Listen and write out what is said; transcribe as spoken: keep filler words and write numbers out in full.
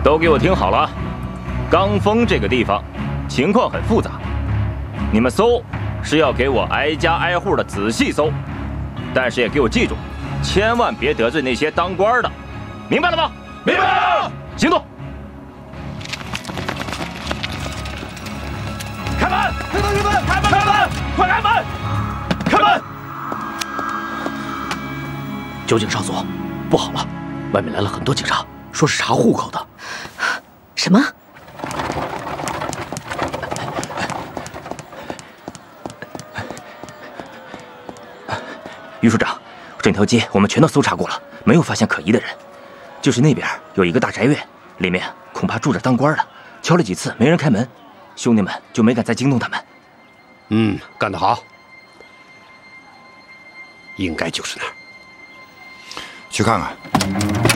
都给我听好了，罡峰这个地方情况很复杂，你们搜是要给我挨家挨户的仔细搜，但是也给我记住，千万别得罪那些当官的，明白了吗？ 明白了。 行动！ 开门！开门！开门！开门！开门！快开门！开门！ 九井少佐，不好了，外面来了很多警察，说是查户口的。 什么？ 于署长，整条街我们全都搜查过了，没有发现可疑的人。就是那边有一个大宅院，里面恐怕住着当官的，敲了几次没人开门，兄弟们就没敢再惊动他们。 嗯，干得好，应该就是那儿。 去看看。